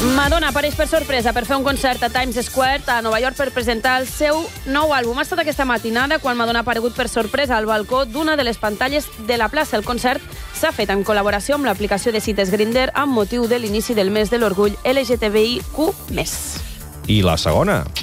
Madonna apareix per sorpresa per fer un concert a Times Square a Nova York per presentar el seu nou àlbum. Ha estat aquesta matinada quan Madonna ha aparegut per sorpresa al balcó d'una de les pantalles de la plaça. El concert s'ha fet en col·laboració amb l'aplicació de cites Grindr amb motiu de l'inici del mes de l'orgull LGTBIQ+. I la segona?